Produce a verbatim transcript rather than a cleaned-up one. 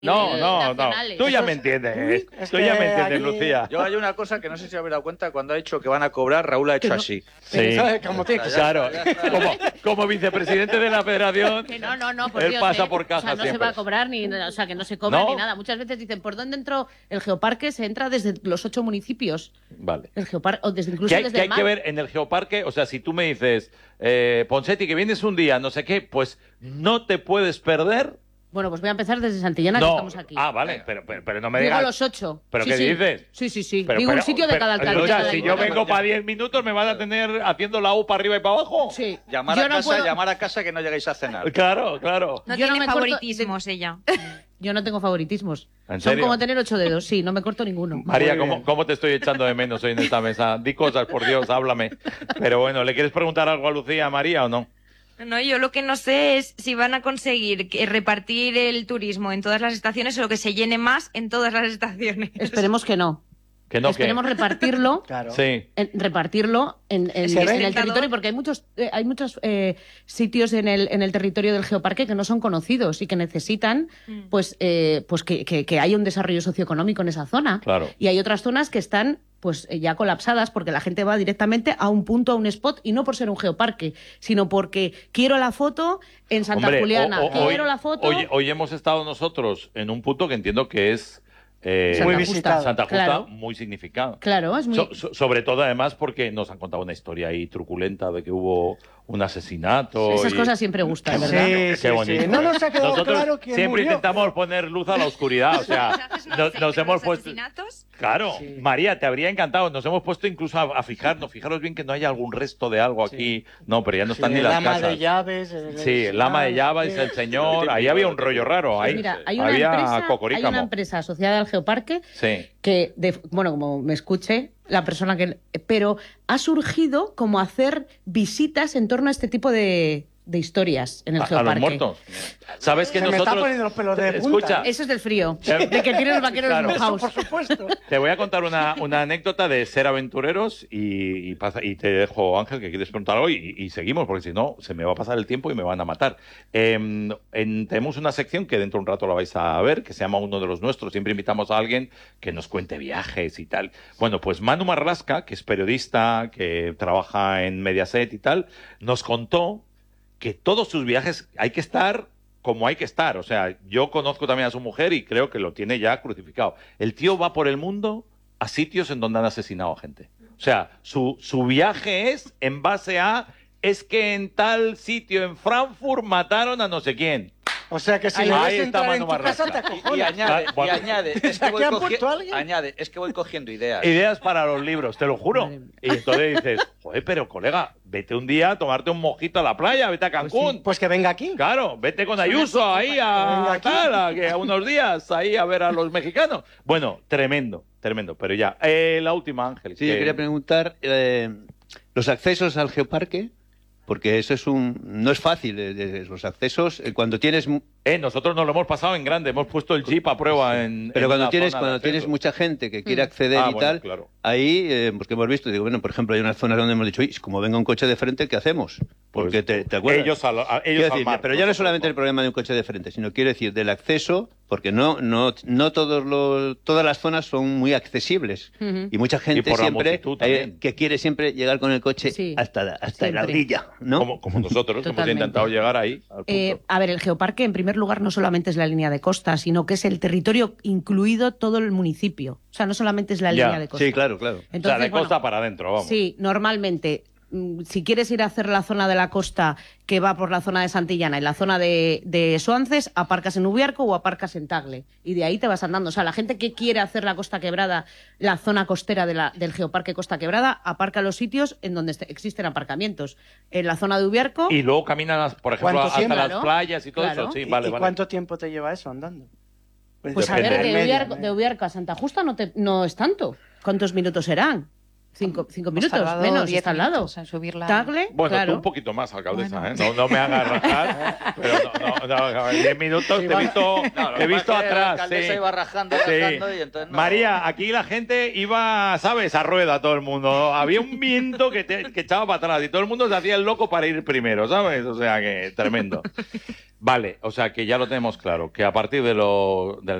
No, no, no. Tú ya me entiendes. ¿eh? Tú ya me entiendes, aquí... Lucía. Yo hay una cosa que no sé si habéis dado cuenta cuando ha dicho que van a cobrar, Raúl ha hecho no, así. Sí, como te... claro. Como, como vicepresidente de la Federación, que no, no, no, por él Dios, pasa ¿eh? por caja o sea, no siempre. se va a cobrar, ni, o sea, que no se cobra ¿No? ni nada. Muchas veces dicen, ¿por dónde entró el geoparque? Se entra desde los ocho municipios. Vale. El geoparque, o desde incluso ¿Qué hay, desde ¿qué el hay mar? que ver en el geoparque? O sea, si tú me dices, eh, Ponseti, que vienes un día, no sé qué, pues no te puedes perder. Bueno, pues voy a empezar desde Santillana, no. que estamos aquí. Ah, vale, pero, pero, pero no me Digo digas... los ocho. ¿Pero sí, qué sí. dices? Sí, sí, sí. Pero, Digo pero, un sitio de pero, cada alcalde. Escucha, cada si uno. yo vengo para diez minutos, ¿me van a tener haciendo la U para arriba y para abajo? Sí. Llamar yo a no casa, puedo... llamar a casa que no lleguéis a cenar. Claro, claro. No yo tiene no me favoritismos corto... ella. Yo no tengo favoritismos. ¿En Son serio? como tener ocho dedos, sí, no me corto ninguno. María, ¿cómo, ¿cómo te estoy echando de menos hoy en esta mesa? Di cosas, por Dios, háblame. Pero bueno, ¿le quieres preguntar algo a Lucía, a María o no? No, yo lo que no sé es si van a conseguir que repartir el turismo en todas las estaciones o que se llene más en todas las estaciones. Esperemos que no. Que no, Esperemos que... repartirlo, Claro. Sí. en, repartirlo en, en, ¿Se en ve? el territorio, porque hay muchos, eh, hay muchos eh, sitios en el, en el territorio del geoparque que no son conocidos y que necesitan, Mm. pues, eh, pues que, que, que haya un desarrollo socioeconómico en esa zona. Claro. Y hay otras zonas que están pues eh, ya colapsadas porque la gente va directamente a un punto, a un spot, y no por ser un geoparque, sino porque quiero la foto en Santa Hombre, Juliana, o- o- quiero hoy, la foto... Hoy, hoy hemos estado nosotros en un punto que entiendo que es... Eh, Santa Muy Justa. visitado. Santa Justa, Claro. muy significado. Claro, es muy... So- so- sobre todo, además, porque nos han contado una historia ahí truculenta de que hubo un asesinato. Esas y- cosas siempre gustan, Sí, ¿verdad? Qué sí, bonito. sí. No nos ha quedado Nosotros claro quién siempre murió. intentamos poner luz a la oscuridad. O sea, ¿Haces una nos, serie nos de hemos los puesto... asesinatos? Claro, Sí. María, te habría encantado. Nos hemos puesto incluso a, a fijarnos. Fijaros bien que no haya algún resto de algo aquí. No, pero ya no están Sí, ni el las ama casas. de llaves. el- Sí, el ama de llaves, el señor. Ahí había un rollo raro. Ahí Mira, hay una, había empresa, hay cocorícamo. una empresa asociada al geoparque Sí. que, de- bueno, como me escuche la persona que... Pero ha surgido como hacer visitas en torno a este tipo de, de historias en el A, a geoparque. los muertos. ¿Sabes que Se me nosotros... está poniendo los pelos de punta. Escucha, Eso es del frío, Eh, de que tienen los vaqueros claro. mojados. Por supuesto. te voy a contar una, una anécdota de ser aventureros y, y, pasa- y te dejo, Ángel, que quieres preguntar algo y, y seguimos, porque si no, se me va a pasar el tiempo y me van a matar. Eh, en- tenemos una sección que dentro de un rato la vais a ver, que se llama Uno de los Nuestros. Siempre invitamos a alguien que nos cuente viajes y tal. Bueno, pues Manu Marrasca, que es periodista, que trabaja en Mediaset y tal, nos contó que todos sus viajes hay que estar como hay que estar. O sea, yo conozco también a su mujer y creo que lo tiene ya crucificado. El tío va por el mundo a sitios en donde han asesinado a gente. O sea, su, su viaje es en base a... Es que en tal sitio en Frankfurt mataron a no sé quién. O sea que si Ahí le ves está entrar en Manu tu casa te Marrasca. Y, y acojonas. añade, Ah, bueno. y añade, es que, voy ¿Aquí han cogi- puesto a alguien? añade, es que voy cogiendo ideas. Ideas para los libros, te lo juro. Madre mía. Y entonces dices, joder, pero colega, vete un día a tomarte un mojito a la playa, vete a Cancún. Pues que venga aquí. Claro, vete con Ayuso ahí a, Venga aquí. tal, a, que a unos días ahí a ver a los mexicanos. Bueno, tremendo, tremendo. Pero ya, eh, la última, Ángel. Sí, que- yo quería preguntar eh, los accesos al geoparque, porque eso es un no es fácil. eh, eh, los accesos eh, cuando tienes, mu- Eh, nosotros nos lo hemos pasado en grande, hemos puesto el jeep a prueba en. pero en cuando una tienes zona de cuando tienes acceso. mucha gente que quiere Mm. acceder Ah, y bueno, tal, claro. ahí eh, porque hemos visto, digo, bueno, por ejemplo, hay unas zonas donde hemos dicho, "Uy, como venga un coche de frente, ¿qué hacemos?" Porque Pues, te, te acuerdas. Ellos, al, a- ellos Quiero al decir, mar, pero ya no es nosotros solamente el problema de un coche de frente, sino quiero decir del acceso, porque no no no todos los todas las zonas son muy accesibles Ujú. y mucha gente por la siempre multitud eh, también. que quiere siempre llegar con el coche Sí, hasta hasta la siempre. orilla, ¿no? Como, como nosotros, que hemos Totalmente. intentado llegar ahí. Al punto. Eh, a ver, el geoparque, en primer lugar, no solamente es la línea de costa, sino que es el territorio incluido todo el municipio. O sea, no solamente es la Ya, línea de costa. Sí, claro, claro. o sea, Entonces, de bueno, costa para adentro, vamos. Sí, normalmente, mm, si quieres ir a hacer la zona de la costa que va por la zona de Santillana y la zona de, de Soances, aparcas en Ubiarco o aparcas en Tagle. Y de ahí te vas andando. O sea, la gente que quiere hacer la Costa Quebrada, la zona costera de la, del geoparque Costa Quebrada, aparca en los sitios en donde est- existen aparcamientos. En la zona de Ubiarco... Y luego caminan, por ejemplo, ¿Cuánto hasta tiempo? las Claro, playas y todo claro. eso. Sí, ¿Y, vale, y vale. cuánto tiempo te lleva eso andando? Pues a Depende. ver, de Medio, Ubiarco, ¿no? de Ubiarco a Santa Justa no, te, no es tanto. ¿Cuántos minutos serán? Cinco, cinco Hemos minutos, tardado menos, diez está al lado. minutos en subir la- Tagle, Bueno, claro. tú un poquito más, alcaldesa, Bueno. ¿eh? No, no me hagas rajar, pero no, no, no, en diez minutos te he visto, No, lo te he que visto pasa es que la atrás. alcaldesa Sí. iba rajando, Sí. rajando y entonces no- María, aquí la gente iba, ¿sabes? A rueda todo el mundo. Había un viento que, te- que echaba para atrás y todo el mundo se hacía el loco para ir primero, ¿sabes? O sea que tremendo. Vale, o sea que ya lo tenemos claro, que a partir de lo, del